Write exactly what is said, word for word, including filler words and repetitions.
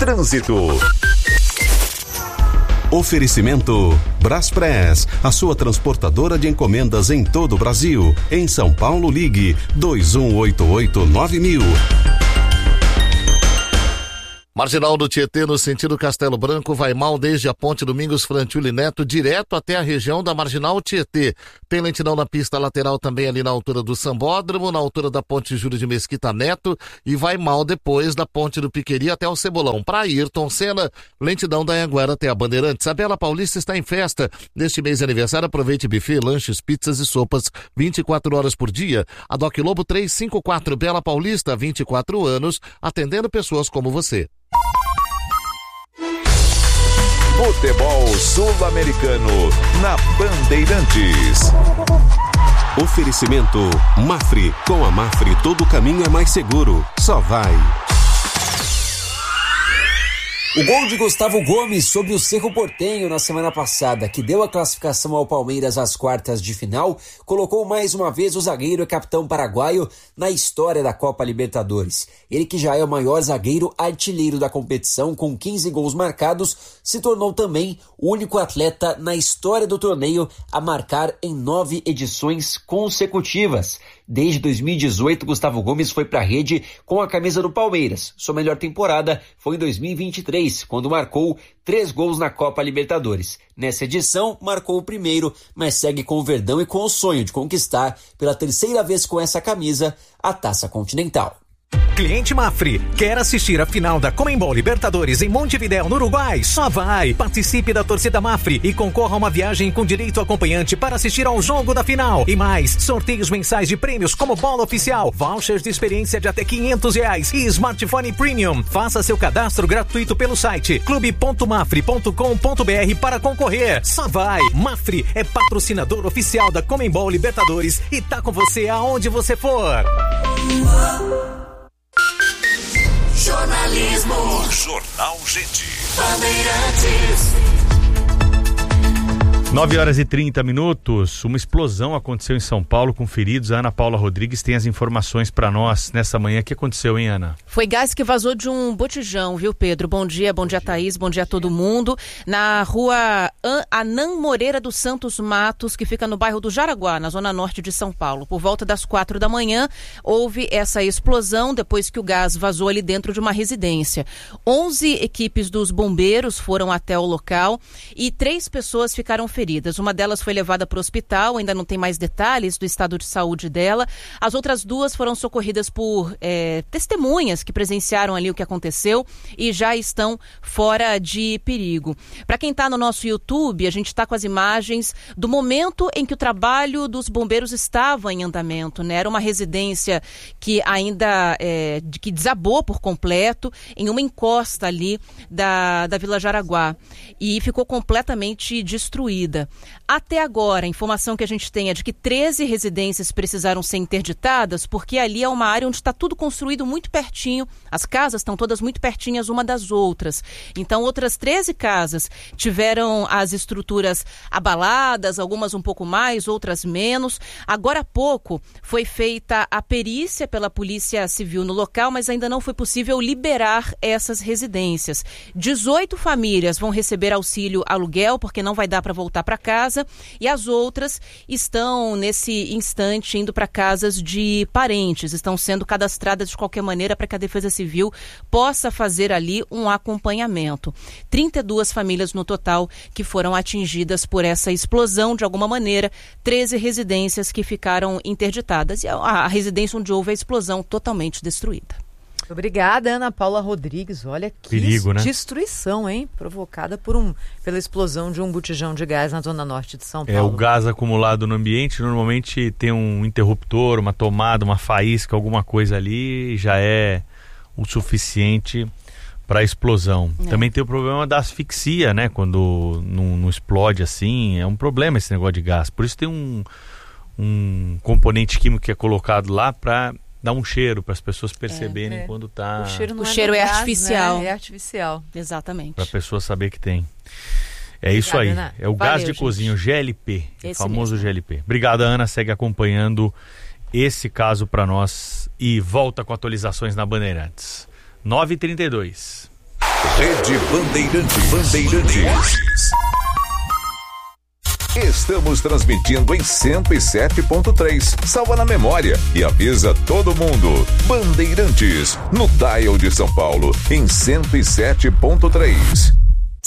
Trânsito. Oferecimento Braspress, a sua transportadora de encomendas em todo o Brasil. Em São Paulo, ligue dois um oito oito nove mil. Marginal do Tietê, no sentido Castelo Branco, vai mal desde a ponte Domingos Frantuli Neto, direto até a região da Marginal Tietê. Tem lentidão na pista lateral também ali na altura do Sambódromo, na altura da ponte Júlio de Mesquita Neto, e vai mal depois da ponte do Piqueri até o Cebolão. Para Ayrton Senna, lentidão da Anhanguera até a Bandeirantes. A Bela Paulista está em festa. Neste mês de aniversário, aproveite buffet, lanches, pizzas e sopas vinte e quatro horas por dia. A Doc Lobo trezentos e cinquenta e quatro, Bela Paulista, vinte e quatro anos, atendendo pessoas como você. Futebol Sul-Americano na Bandeirantes. Oferecimento Mafre. Com a Mafre todo caminho é mais seguro. Só vai. O gol de Gustavo Gomes sobre o Cerro Porteño na semana passada, que deu a classificação ao Palmeiras às quartas de final, colocou mais uma vez o zagueiro e capitão paraguaio na história da Copa Libertadores. Ele, que já é o maior zagueiro artilheiro da competição, com quinze gols marcados, se tornou também o único atleta na história do torneio a marcar em nove edições consecutivas. Desde dois mil e dezoito, Gustavo Gomes foi para a rede com a camisa do Palmeiras. Sua melhor temporada foi em dois mil e vinte e três, quando marcou três gols na Copa Libertadores. Nessa edição, marcou o primeiro, mas segue com o Verdão e com o sonho de conquistar, pela terceira vez com essa camisa, a Taça Continental. Cliente Mafre, quer assistir a final da Conmebol Libertadores em Montevidéu, no Uruguai? Só vai! Participe da torcida Mafre e concorra a uma viagem com direito acompanhante para assistir ao jogo da final. E mais, sorteios mensais de prêmios como bola oficial, vouchers de experiência de até quinhentos reais e smartphone premium. Faça seu cadastro gratuito pelo site clube ponto mafre ponto com ponto br para concorrer. Só vai! Mafre é patrocinador oficial da Conmebol Libertadores e tá com você aonde você for. Jornalismo. Jornal Gente. Bandeirantes. nove horas e trinta minutos, uma explosão aconteceu em São Paulo com feridos. A Ana Paula Rodrigues tem as informações para nós nessa manhã. O que aconteceu, hein, Ana? Foi gás que vazou de um botijão, viu, Pedro? Bom dia, bom, bom dia, dia, Thaís, bom dia a todo mundo. Na rua Anã Moreira dos Santos Matos, que fica no bairro do Jaraguá, na zona norte de São Paulo. Por volta das quatro da manhã, houve essa explosão depois que o gás vazou ali dentro de uma residência. Onze equipes dos bombeiros foram até o local e três pessoas ficaram feridas. Uma delas foi levada para o hospital, ainda não tem mais detalhes do estado de saúde dela. As outras duas foram socorridas por é, testemunhas que presenciaram ali o que aconteceu e já estão fora de perigo. Para quem está no nosso YouTube, a gente está com as imagens do momento em que o trabalho dos bombeiros estava em andamento, né? Era uma residência que ainda é, que desabou por completo em uma encosta ali da, da Vila Jaraguá e ficou completamente destruída. Até agora, a informação que a gente tem é de que treze residências precisaram ser interditadas, porque ali é uma área onde está tudo construído muito pertinho, as casas estão todas muito pertinhas uma das outras. Então, outras treze casas tiveram as estruturas abaladas, algumas um pouco mais, outras menos. Agora há pouco foi feita a perícia pela Polícia Civil no local, mas ainda não foi possível liberar essas residências. dezoito famílias vão receber auxílio aluguel, porque não vai dar para voltar para casa, e as outras estão nesse instante indo para casas de parentes, estão sendo cadastradas de qualquer maneira para que a Defesa Civil possa fazer ali um acompanhamento. trinta e duas famílias no total que foram atingidas por essa explosão de alguma maneira, treze residências que ficaram interditadas e a, a residência onde houve a explosão totalmente destruída. Obrigada, Ana Paula Rodrigues. Olha que perigo, né? Destruição, hein? Provocada por um, pela explosão de um botijão de gás na zona norte de São Paulo. É, o gás acumulado no ambiente normalmente tem um interruptor, uma tomada, uma faísca, alguma coisa ali, já é o suficiente para a explosão. É. Também tem o problema da asfixia, né? Quando não, não explode assim, é um problema esse negócio de gás. Por isso tem um, um componente químico que é colocado lá para dá um cheiro para as pessoas perceberem é, é. quando tá. O cheiro, não o é, cheiro é gás, artificial. Né? É artificial. Exatamente. Para a pessoa saber que tem. É Obrigada, isso aí. Ana. É o Valeu, gás de gente. cozinha, o G L P, o famoso mesmo. G L P. Obrigada, Ana. Segue acompanhando esse caso para nós e volta com atualizações na Bandeirantes. nove e trinta e dois. Rede Bandeirantes. Bandeirantes. Estamos transmitindo em cento e sete ponto três. Salva na memória e avisa todo mundo. Bandeirantes, no dial de São Paulo, em cento e sete ponto três.